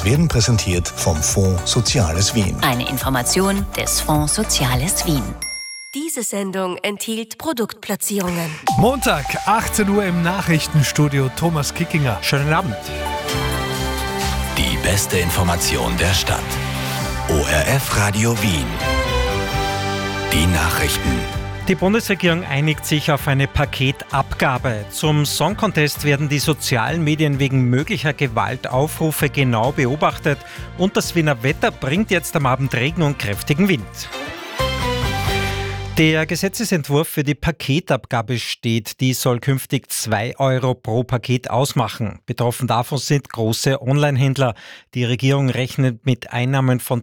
werden präsentiert vom Fonds Soziales Wien. Eine Information des Fonds Soziales Wien. Diese Sendung enthielt Produktplatzierungen. Montag, 18 Uhr im Nachrichtenstudio, Thomas Kickinger. Schönen Abend. Die beste Information der Stadt. ORF Radio Wien. Die Nachrichten. Die Bundesregierung einigt sich auf eine Paketabgabe. Zum Song Contest werden die sozialen Medien wegen möglicher Gewaltaufrufe genau beobachtet und das Wiener Wetter bringt jetzt am Abend Regen und kräftigen Wind. Der Gesetzesentwurf für die Paketabgabe steht. Die soll künftig 2 Euro pro Paket ausmachen. Betroffen davon sind große Onlinehändler. Die Regierung rechnet mit Einnahmen von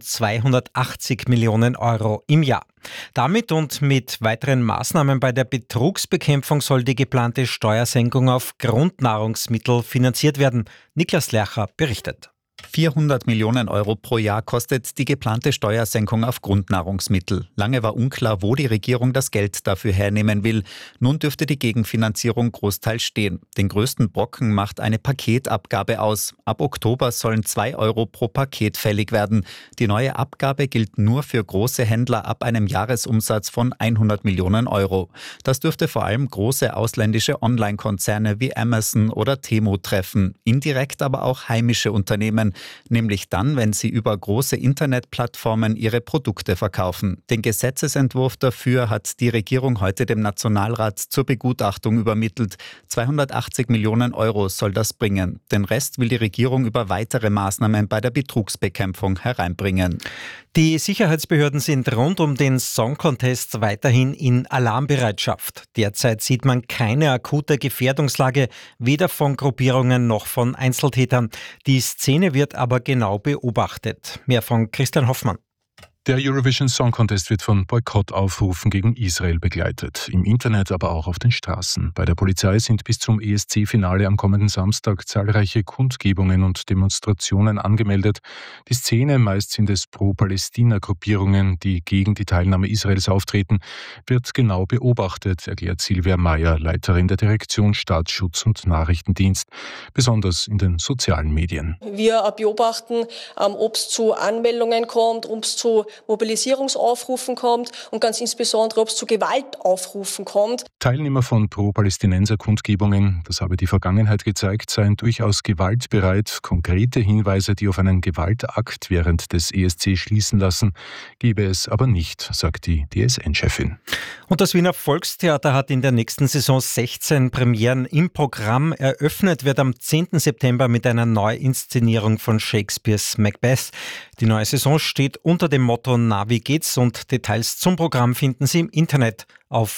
280 Millionen Euro im Jahr. Damit und mit weiteren Maßnahmen bei der Betrugsbekämpfung soll die geplante Steuersenkung auf Grundnahrungsmittel finanziert werden. Niklas Lercher berichtet. 400 Millionen Euro pro Jahr kostet die geplante Steuersenkung auf Grundnahrungsmittel. Lange war unklar, wo die Regierung das Geld dafür hernehmen will. Nun dürfte die Gegenfinanzierung großteils stehen. Den größten Brocken macht eine Paketabgabe aus. Ab Oktober sollen 2 Euro pro Paket fällig werden. Die neue Abgabe gilt nur für große Händler ab einem Jahresumsatz von 100 Millionen Euro. Das dürfte vor allem große ausländische Online-Konzerne wie Amazon oder Temu treffen. Indirekt aber auch heimische Unternehmen. Nämlich dann, wenn sie über große Internetplattformen ihre Produkte verkaufen. Den Gesetzesentwurf dafür hat die Regierung heute dem Nationalrat zur Begutachtung übermittelt. 280 Millionen Euro soll das bringen. Den Rest will die Regierung über weitere Maßnahmen bei der Betrugsbekämpfung hereinbringen. Die Sicherheitsbehörden sind rund um den Song Contest weiterhin in Alarmbereitschaft. Derzeit sieht man keine akute Gefährdungslage, weder von Gruppierungen noch von Einzeltätern. Die Szene wird aber genau beobachtet. Mehr von Christian Hoffmann. Der Eurovision Song Contest wird von Boykottaufrufen gegen Israel begleitet. Im Internet, aber auch auf den Straßen. Bei der Polizei sind bis zum ESC-Finale am kommenden Samstag zahlreiche Kundgebungen und Demonstrationen angemeldet. Die Szene, meist sind es Pro-Palästina-Gruppierungen, die gegen die Teilnahme Israels auftreten, wird genau beobachtet, erklärt Silvia Mayer, Leiterin der Direktion Staatsschutz und Nachrichtendienst, besonders in den sozialen Medien. Wir beobachten, ob es zu Anmeldungen kommt, ob es zu Mobilisierungsaufrufen kommt und ganz insbesondere, ob es zu Gewaltaufrufen kommt. Teilnehmer von Pro-Palästinenser-Kundgebungen, das habe die Vergangenheit gezeigt, seien durchaus gewaltbereit. Konkrete Hinweise, die auf einen Gewaltakt während des ESC schließen lassen, gebe es aber nicht, sagt die DSN-Chefin. Und das Wiener Volkstheater hat in der nächsten Saison 16 Premieren im Programm. Eröffnet wird am 10. September mit einer Neuinszenierung von Shakespeares Macbeth. Die neue Saison steht unter dem Motto Na, wie geht's? Und Details zum Programm finden Sie im Internet auf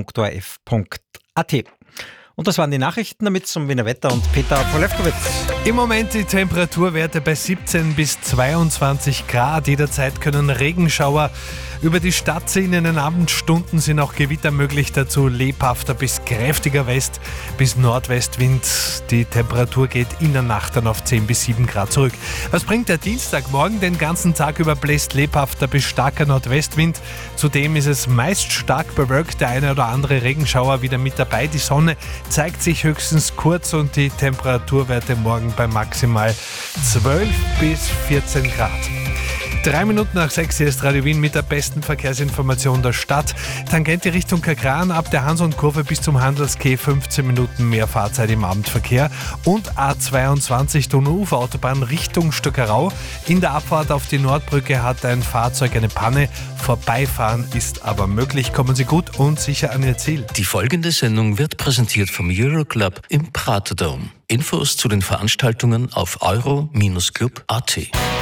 wien.orf.at. Und das waren die Nachrichten, damit zum Wiener Wetter und Peter Polewkowitz. Im Moment die Temperaturwerte bei 17 bis 22 Grad. Jederzeit können Regenschauer über die Stadt ziehen. In den Abendstunden sind auch Gewitter möglich. Dazu lebhafter bis kräftiger West- bis Nordwestwind. Die Temperatur geht in der Nacht dann auf 10 bis 7 Grad zurück. Was bringt der Dienstag? Morgen den ganzen Tag über bläst lebhafter bis starker Nordwestwind. Zudem ist es meist stark bewölkt. Der eine oder andere Regenschauer wieder mit dabei. Die Sonne zeigt sich höchstens kurz und die Temperaturwerte morgen bei maximal 12 bis 14 Grad. 3 Minuten nach 6 hier ist Radio Wien mit der besten Verkehrsinformation der Stadt. Tangente Richtung Kagran ab der Hans-und-Kurve bis zum Handelskeh 15 Minuten mehr Fahrzeit im Abendverkehr. Und A22 Donauufer-Autobahn Richtung Stöckerau. In der Abfahrt auf die Nordbrücke hat ein Fahrzeug eine Panne. Vorbeifahren ist aber möglich. Kommen Sie gut und sicher an Ihr Ziel. Die folgende Sendung wird präsentiert vom Euroclub im Prater Dome. Infos zu den Veranstaltungen auf euro-club.at.